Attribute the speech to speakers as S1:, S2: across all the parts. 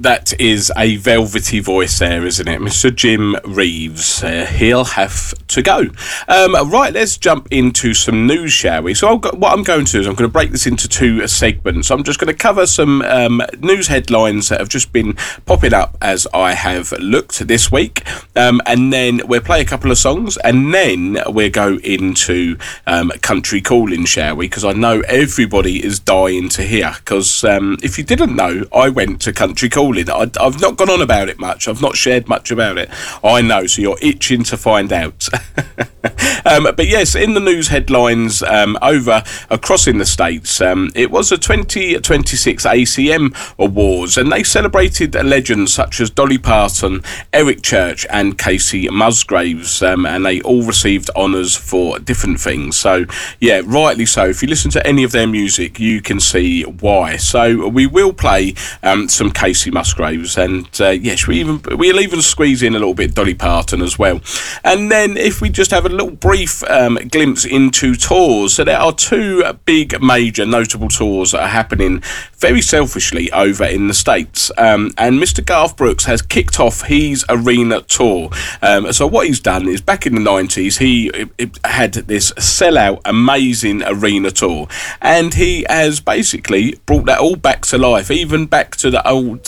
S1: That is a velvety voice there, isn't it? Mr. Jim Reeves. He'll have to go. Right, let's jump into some news, shall we? So what I'm going to do is I'm going to break this into two segments. I'm just going to cover some news headlines that have just been popping up as I have looked this week. And then we'll play a couple of songs, and then we'll go into country calling, shall we? Because I know everybody is dying to hear. Because if you didn't know, I went to country calling. I've not gone on about it much. I've not shared much about it. I know, so you're itching to find out. But yes, in the news headlines over across in the States, it was the 2026 ACM Awards, and they celebrated legends such as Dolly Parton, Eric Church and Casey Musgraves, and they all received honours for different things. So yeah, rightly so. If you listen to any of their music, you can see why. So we will play some Casey Musgraves, and yes, we'll even squeeze in a little bit Dolly Parton as well. And then if we just have a little brief glimpse into tours, so there are two big major notable tours that are happening very selfishly over in the States, and Mr. Garth Brooks has kicked off his arena tour. So what he's done is, back in the 90s he had this sellout amazing arena tour, and he has basically brought that all back to life, even back to the old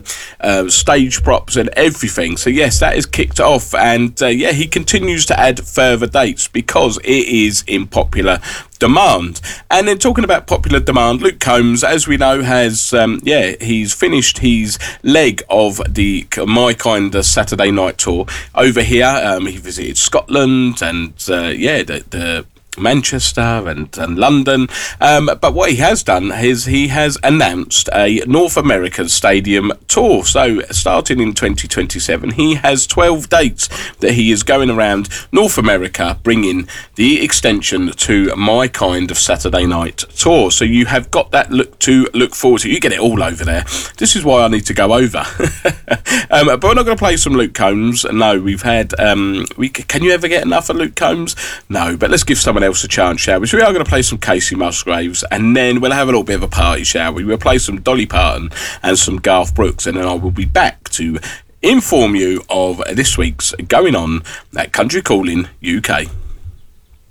S1: stage props and everything. So yes, that is kicked off, and yeah, he continues to add further dates because it is in popular demand. And then talking about popular demand, Luke Combs, as we know, has he's finished his leg of the My Kind of Saturday Night tour over here. He visited Scotland and the Manchester and London, but what he has done is he has announced a North American stadium tour. So starting in 2027, he has 12 dates that he is going around North America, bringing the extension to My Kind of Saturday Night tour. So you have got that to look forward to. You get it all over there. This is why I need to go over. But we're not going to play some Luke Combs. No, we've had can you ever get enough of Luke Combs? No, but let's give someone else a chance, shall we? So we are going to play some Casey Musgraves, and then we'll have a little bit of a party, shall we? We'll play some Dolly Parton and some Garth Brooks, and then I will be back to inform you of this week's going on at Country Calling UK.